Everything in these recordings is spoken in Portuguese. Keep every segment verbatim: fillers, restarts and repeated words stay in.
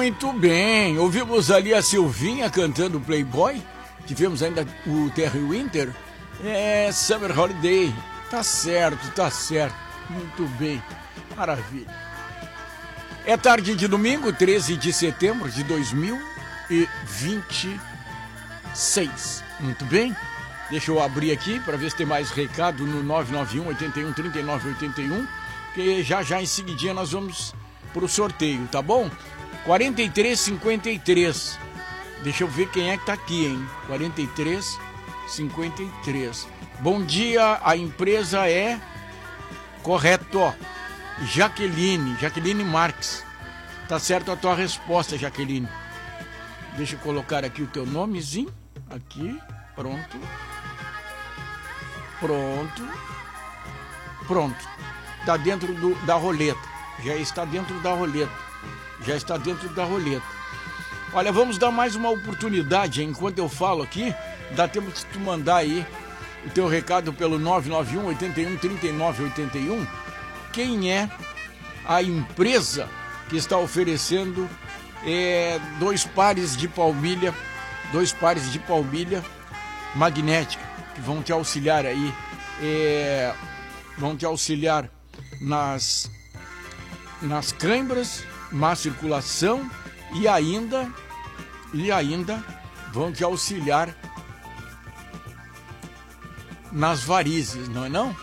Muito bem, ouvimos ali a Silvinha cantando Playboy, tivemos ainda o Terry Winter, é Summer Holiday, tá certo, tá certo, muito bem, maravilha. É tarde de domingo, treze de setembro de dois mil e vinte e seis, muito bem, deixa eu abrir aqui para ver se tem mais recado no nove nove um, oito um, três nove oito um, que já já em seguidinha nós vamos pro sorteio, tá bom? quarenta e três cinquenta e três. Deixa eu ver quem é que tá aqui, hein? quarenta e três cinquenta e três. Bom dia, a empresa é correto, ó. Jaqueline, Jaqueline Marques. Tá certo a tua resposta, Jaqueline. Deixa eu colocar aqui o teu nomezinho. Aqui, pronto. Pronto. Pronto. Tá dentro do, da roleta. Já está dentro da roleta. Já está dentro da roleta. Olha, vamos dar mais uma oportunidade. Enquanto eu falo aqui, dá tempo de tu mandar aí o teu recado pelo nove nove um, oito um, três nove oito um. Quem é a empresa que está oferecendo é, dois pares de palmilha, dois pares de palmilha magnética, que vão te auxiliar aí, é, vão te auxiliar nas, nas câimbras, má circulação e ainda e ainda vão te auxiliar nas varizes, não é não?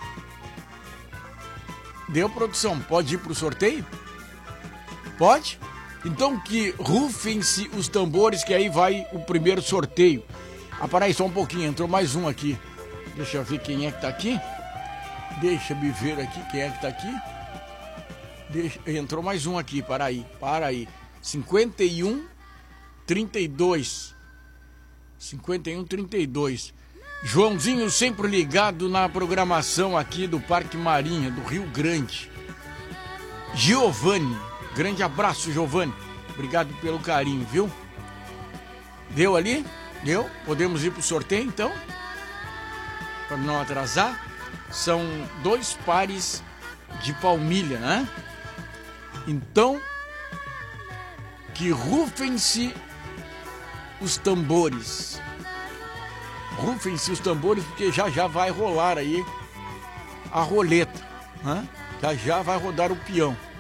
Deu, produção? Pode ir pro sorteio? Pode? Então que rufem-se os tambores, que aí vai o primeiro sorteio. Ah, para aí só um pouquinho, entrou mais um aqui. Deixa eu ver quem é que tá aqui. Deixa eu ver aqui quem é que tá aqui. Deixa, entrou mais um aqui, para aí, para aí. cinquenta e um, trinta e dois. cinquenta e um, trinta e dois. Joãozinho sempre ligado na programação aqui do Parque Marinha, do Rio Grande. Giovanni, grande abraço, Giovanni. Obrigado pelo carinho, viu? Deu ali? Deu? Podemos ir pro sorteio, então? Para não atrasar. São dois pares de palmilha, né? Então, que rufem-se os tambores. Rufem-se os tambores, porque já já vai rolar aí a roleta, né? Já já vai rodar o peão.